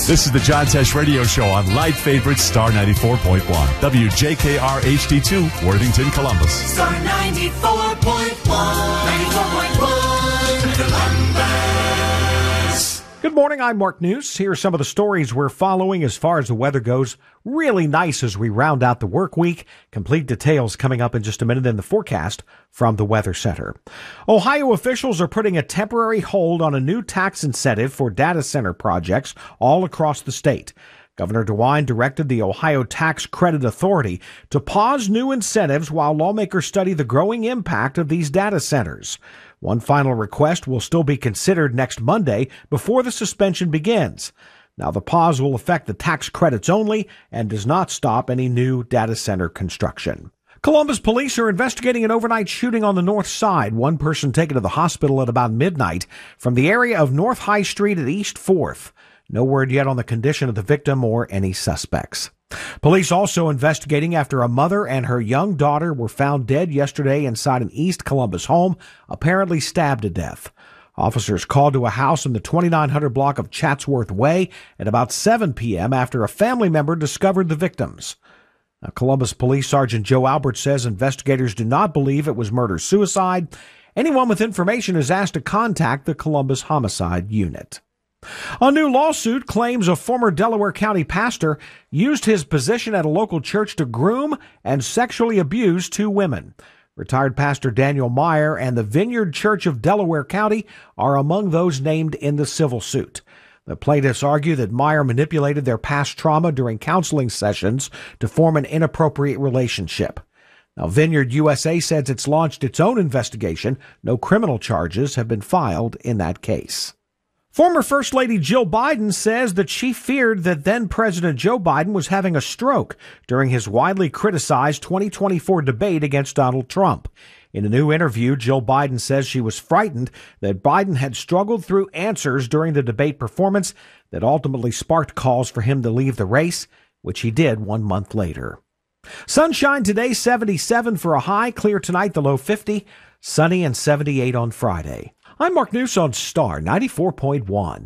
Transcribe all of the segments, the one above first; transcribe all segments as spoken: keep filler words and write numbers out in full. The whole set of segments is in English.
This is the John Tesh Radio Show on Light Favorite Star ninety-four point one. W J K R H D two, Worthington, Columbus. Star ninety-four point one. ninety-four point one, Columbus. Good morning, I'm Mark News. Here are some of the stories we're following as far as the weather goes. Really nice as we round out the work week. Complete details coming up in just a minute in the forecast from the Weather Center. Ohio officials are putting a temporary hold on a new tax incentive for data center projects all across the state. Governor DeWine directed the Ohio Tax Credit Authority to pause new incentives while lawmakers study the growing impact of these data centers. One final request will still be considered next Monday before the suspension begins. Now, the pause will affect the tax credits only and does not stop any new data center construction. Columbus police are investigating an overnight shooting on the north side. One person taken to the hospital at about midnight from the area of North High Street at East fourth. No word yet on the condition of the victim or any suspects. Police also investigating after a mother and her young daughter were found dead yesterday inside an East Columbus home, apparently stabbed to death. Officers called to a house in the twenty-nine hundred block of Chatsworth Way at about seven p.m. after a family member discovered the victims. Now, Columbus Police Sergeant Joe Albert says investigators do not believe it was murder-suicide. Anyone with information is asked to contact the Columbus Homicide Unit. A new lawsuit claims a former Delaware County pastor used his position at a local church to groom and sexually abuse two women. Retired Pastor Daniel Meyer and the Vineyard Church of Delaware County are among those named in the civil suit. The plaintiffs argue that Meyer manipulated their past trauma during counseling sessions to form an inappropriate relationship. Now, Vineyard U S A says it's launched its own investigation. No criminal charges have been filed in that case. Former First Lady Jill Biden says that she feared that then-President Joe Biden was having a stroke during his widely criticized twenty twenty-four debate against Donald Trump. In a new interview, Jill Biden says she was frightened that Biden had struggled through answers during the debate performance that ultimately sparked calls for him to leave the race, which he did one month later. Sunshine today, seventy-seven for a high. Clear tonight, the low fifty. Sunny and seventy-eight on Friday. I'm Mark News on Star ninety-four point one.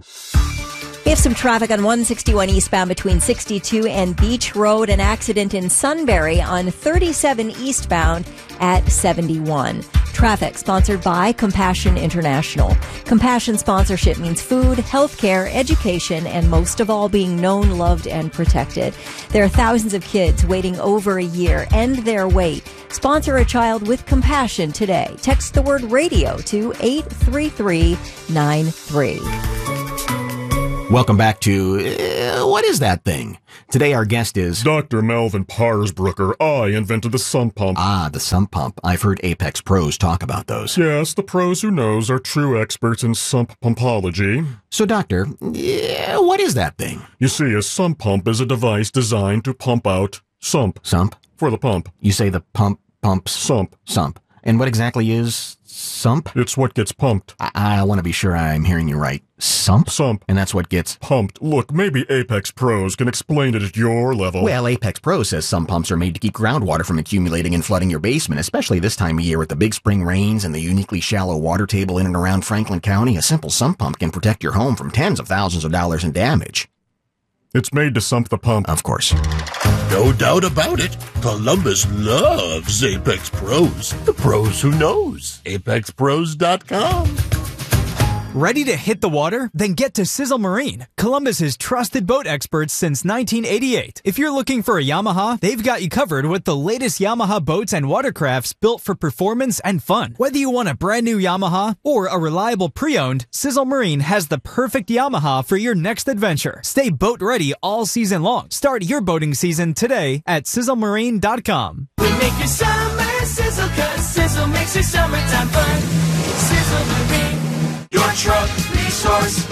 We have some traffic on one sixty-one eastbound between sixty-two and Beach Road. An accident in Sunbury on thirty-seven eastbound at seventy-one. Traffic sponsored by Compassion International. Compassion sponsorship means food, healthcare, education, and most of all being known, loved, and protected. There are thousands of kids waiting over a year. End their wait. Sponsor a child with compassion today. Text the word radio to eight three three nine three. Welcome back to, uh, what is that thing? Today our guest is Doctor Melvin Parsbrucker. I invented the sump pump. Ah, the sump pump. I've heard Apex pros talk about those. Yes, the pros who knows are true experts in sump pumpology. So, Doctor, uh, what is that thing? You see, a sump pump is a device designed to pump out sump. Sump? For the pump. You say the pump pumps? Sump. Sump. And what exactly is sump? It's what gets pumped. I, I want to be sure I'm hearing you right. Sump? Sump. And that's what gets pumped. Look, maybe Apex Pros can explain it at your level. Well, Apex Pro says some pumps are made to keep groundwater from accumulating and flooding your basement, especially this time of year with the big spring rains and the uniquely shallow water table in and around Franklin County. A simple sump pump can protect your home from tens of thousands of dollars in damage. It's made to sump the pump. Of course. No doubt about it. Columbus loves Apex Pros. The pros who knows. Apex Pros dot com. Ready to hit the water? Then get to Sizzle Marine, Columbus's trusted boat experts since nineteen eighty-eight. If you're looking for a Yamaha, they've got you covered with the latest Yamaha boats and watercrafts built for performance and fun. Whether you want a brand new Yamaha or a reliable pre-owned, Sizzle Marine has the perfect Yamaha for your next adventure. Stay boat ready all season long. Start your boating season today at Sizzle Marine dot com. We make your summer sizzle, cause Sizzle makes your summertime fun. Sizzle Marine, your truck resource,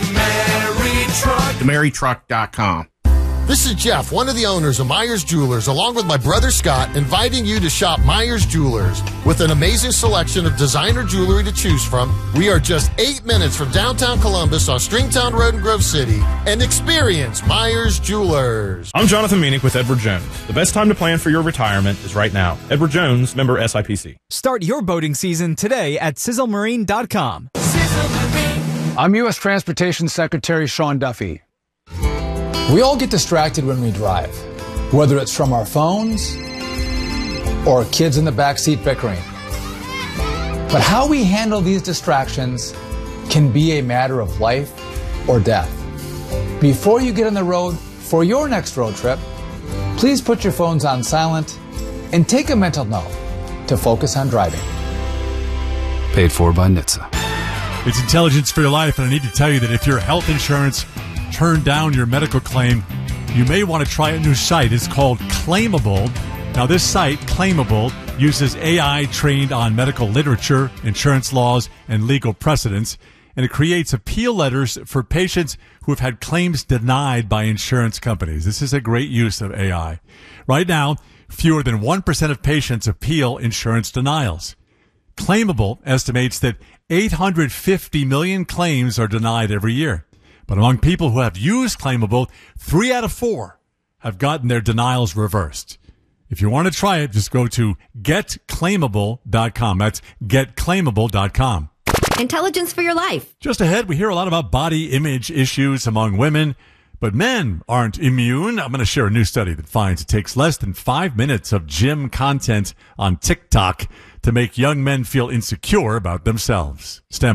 DeMary Truck. DeMary Truck dot com. This is Jeff, one of the owners of Myers Jewelers, along with my brother Scott, inviting you to shop Myers Jewelers. With an amazing selection of designer jewelry to choose from, we are just eight minutes from downtown Columbus on Stringtown Road in Grove City, and experience Myers Jewelers. I'm Jonathan Meanick with Edward Jones. The best time to plan for your retirement is right now. Edward Jones, member S I P C. Start your boating season today at Sizzle Marine dot com. Sizzle Marine. I'm U S Transportation Secretary Sean Duffy. We all get distracted when we drive, whether it's from our phones or kids in the backseat bickering. But how we handle these distractions can be a matter of life or death. Before you get on the road for your next road trip, please put your phones on silent and take a mental note to focus on driving. Paid for by N H T S A. It's Intelligence for Your Life, and I need to tell you that if your health insurance turned down your medical claim, you may want to try a new site. It's called Claimable. Now, this site, Claimable, uses A I trained on medical literature, insurance laws, and legal precedents, and it creates appeal letters for patients who have had claims denied by insurance companies. This is a great use of A I. Right now, fewer than one percent of patients appeal insurance denials. Claimable estimates that eight hundred fifty million claims are denied every year. But among people who have used Claimable, three out of four have gotten their denials reversed. If you want to try it, just go to get claimable dot com. That's get claimable dot com. Intelligence for Your Life. Just ahead, we hear a lot about body image issues among women, but men aren't immune. I'm going to share a new study that finds it takes less than five minutes of gym content on TikTok to make young men feel insecure about themselves. Stand by.